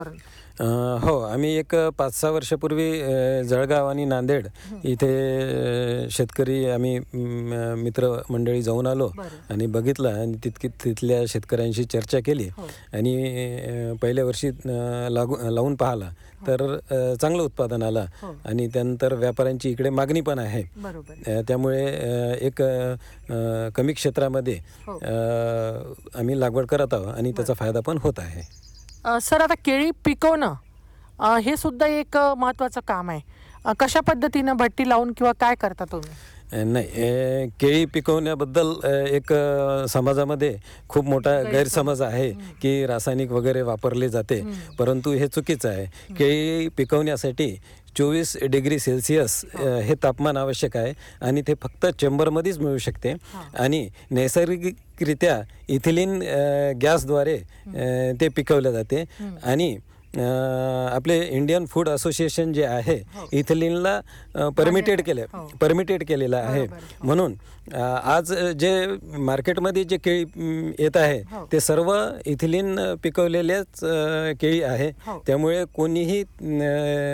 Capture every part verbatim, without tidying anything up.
अ, हो, आम्ही एक पाच सहा वर्षापूर्वी अ, जळगाव आणि नांदेड इथे अ, शेतकरी आम्ही म, मित्रमंडळी जाऊन आलो बरं. आणि बघितलं आणि तितकी तिथल्या शेतकऱ्यांशी चर्चा केली हो. आणि अ, पहिल्या वर्षी अ, लागू लावून पाहिला तर अ, चांगलं उत्पादन आलं हो. आणि त्यानंतर व्यापाऱ्यांची इकडे मागणी पण आहे. बरोबर. अ, त्यामुळे अ, एक अ, अ, कमी क्षेत्रामध्ये हो. अ, आम्ही लागवड करत आहोत आणि त्याचा फायदा पण होत आहे. अ, सर आता केळी पिकवणं अ, हे सुद्धा एक अ, महत्त्वाचं काम आहे. अ, कशा पद्धतीनं भट्टी लावून किंवा काय करता तुम्ही? अ, नाही अ, केळी पिकवण्याबद्दल अ, एक अ, समाजामध्ये खूप मोठा गैरसमज. गैरसमज आहे हं. की रासायनिक वगैरे वापरले जाते, हं. परंतु हे चुकीचं आहे. केळी पिकवण्यासाठी चोवीस डिग्री सेल्सिअस अ, हे तापमान आवश्यक आहे आणि ते फक्त चेंबरमध्येच मिळू शकते हां. आणि नैसर्गिकरित्या इथिलीन अ, गॅसद्वारे अ, ते पिकवले जाते हं. आणि अ, आपले इंडियन फूड असोसिएशन जे आहे हो. इथिलीनला परमिटेड मान्यता. केले हो. परमिटेड केलेलं आहे. बरोबर. हो. म्हणून अ, आज जे मार्केटमध्ये जे केळी म, येत आहे हो. ते सर्व इथिलीन पिकवलेलेच अ, केळी आहे. हो. त्यामुळे कोणीही न,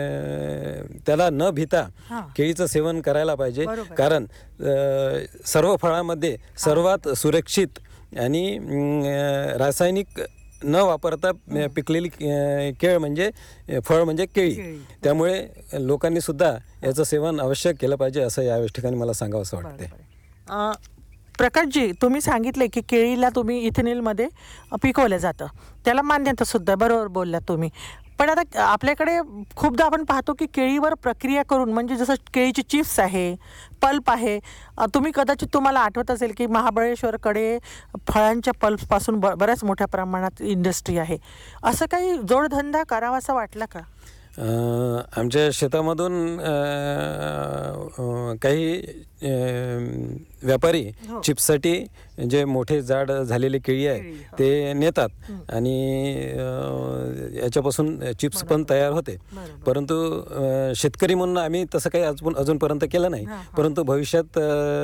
त्याला न भीता हां. केळीचं सेवन करायला पाहिजे. बरोबर. कारण अ, सर्व फळामध्ये सर्वात सुरक्षित आणि अ, रासायनिक न वापरता अ, पिकलेली अ, केळ म्हणजे अ, फळ म्हणजे केळी. केळी. त्यामुळे लोकांनी सुद्धा याचं सेवन अवश्य केलं पाहिजे असं या ठिकाणी मला सांगावंसं वाटते. बरोबर आहे. अ, प्रकाशजी तुम्ही सांगितले की केळीला तुम्ही इथेनॉलमध्ये पिकवलं जातं. त्याला मान्यता सुद्धा आहे. बरोबर बोललात तुम्ही. पण आता आपल्याकडे खूपदा आपण पाहतो की केळीवर प्रक्रिया करून म्हणजे जसं केळीची चिप्स आहे, पल्प आहे. अ, तुम्ही कदाचित तुम्हाला आठवत असेल की महाबळेश्वरकडे फळांच्या पल्पपासून ब बऱ्याच मोठ्या प्रमाणात इंडस्ट्री आहे. असं काही जोडधंदा करावासा वाटला का? अ, आमच्या शेतामधून अ, अ, काही अ, व्यापारी हो. चिप्ससाठी जे मोठे जाड झालेले केळी आहे केळी, हो. ते नेतात हं. आणि अ, याच्यापासून चिप्स पण बरोबर. तयार होते. बरोबर. परंतु अ, शेतकरी म्हणून आम्ही तसं काही अजून अजूनपर्यंत केलं नाही. हां, हां. परंतु भविष्यात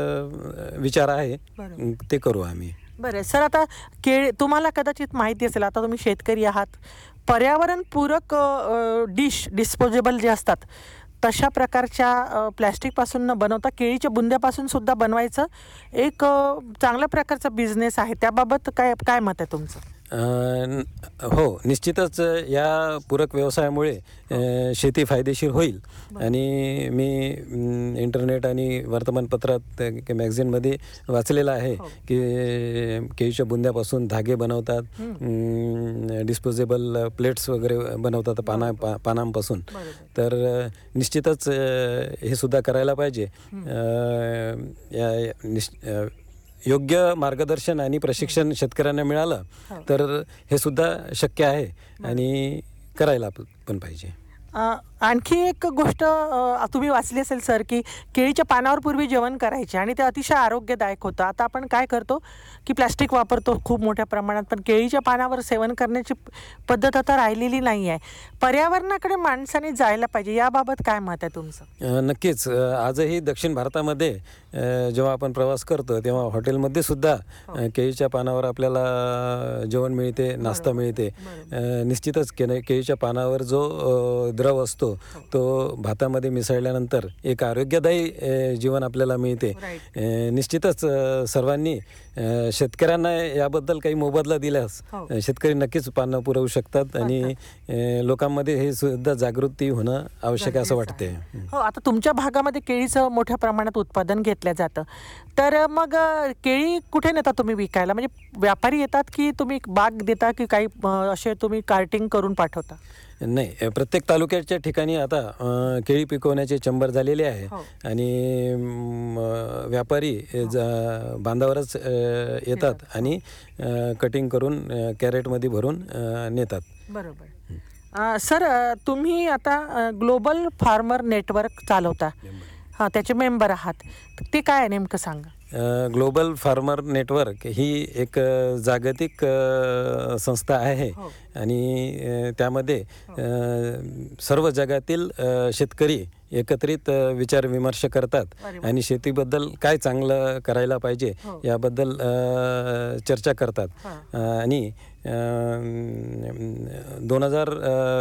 अ, विचार आहे बरोबर. ते करू आम्ही. बरं सर, आता केळी तुम्हाला कदाचित माहिती असेल, आता तुम्ही शेतकरी आहात. पर्यावरणपूरक अ, डिश डिस्पोजेबल जे असतात तशा प्रकारच्या अ, प्लॅस्टिकपासून न बनवता केळीच्या बुंद्यापासून सुद्धा बनवायचं एक अ, चांगल्या प्रकारचा बिझनेस आहे. त्याबाबत काय काय मत आहे तुमचं? अ, न- हो, निश्चितच या पूरक व्यवसायामुळे अ, शेती फायदेशीर होईल आणि मी म, इंटरनेट आणि वर्तमानपत्रात अ, मॅगझिनमध्ये वाचलेलं आहे हो. की केळीच्या बुंद्यापासून धागे बनवतात, हं. डिस्पोजेबल प्लेट्स वगैरे बनवतात पाना बरोबर. पा पानांपासून. बरोबर. तर अ, निश्चितच अ, हे सुद्धा करायला पाहिजे. अ, या या- निश अ, योग्य मार्गदर्शन आणि प्रशिक्षण शेतकऱ्यांना मिळालं हो. तर हे सुद्धा शक्य आहे आणि करायला प- पण पाहिजे. अ, आणखी एक गोष्ट अ, तुम्ही वाचली असेल सर, की केळीच्या पानावर पूर्वी जेवण करायचे आणि ते अतिशय आरोग्यदायक होतं. आता आपण काय करतो की प्लॅस्टिक वापरतो खूप मोठ्या प्रमाणात, पण केळीच्या पानावर सेवन करण्याची प- पद्धत आता राहिलेली नाही आहे. पर्यावरणाकडे माणसाने जायला पाहिजे, याबाबत काय मत आहे तुमचं? अ, नक्कीच अ, आजही दक्षिण भारतामध्ये अ, जेव्हा आपण प्रवास करतो तेव्हा हॉटेलमध्ये सुद्धा अ, केळीच्या पानावर आपल्याला जेवण मिळते, नाश्ता बरोबर. मिळते. बरोबर. अ, निश्चितच के केळीच्या पानावर जो अ, द्रव असतो तो भातामध्ये मिसळल्यानंतर एक आरोग्यदायी अ, जीवन आपल्याला मिळते. राईट. अ, निश्चितच अ, सर्वांनी अ, शेतकऱ्यांना याबद्दल काही मोबदला दिल्यास हो. अ, शेतकरी नक्कीच पानं पुरवू शकतात आणि अ, लोकांमध्ये हे सुद्धा जागृती होणं आवश्यक आहे असं गरजेचं वाटते. आहे. हो, आता तुमच्या भागामध्ये केळीचं मोठ्या प्रमाणात उत्पादन घेतलं जातं. तर अ, मग अ, केळी कुठे नेता तुम्ही विकायला? म्हणजे व्यापारी येतात की तुम्ही बाग देता की काही अ, असे तुम्ही कार्टिंग करून पाठवता? नाही, अ, प्रत्येक तालुक्याच्या ठिकाणी आता अ, केळी पिकवण्याचे चंबर झालेले आहे हो. आणि म, व्यापारी अ, ज- बांधावरच अ, येतात आणि कटिंग करून अ, कॅरेटमध्ये भरून अ, नेतात. बरोबर. अ, सर, अ, तुम्ही आता अ, ग्लोबल फार्मर नेटवर्क चालवता. हां, त्याचे मेंबर आहात. तर ते काय आहे नेमकं सांगा? अ, ग्लोबल फार्मर नेटवर्क ही एक अ, जागतिक अ, संस्था आहे हो. आणि अ, त्यामध्ये अ, सर्व जगातील अ, शेतकरी एकत्रित अ, विचारविमर्श करतात अरे वा. आणि शेतीबद्दल काय चांगलं करायला पाहिजे हो. याबद्दल अ, चर्चा करतात. हां. अ, आणि दोन हजार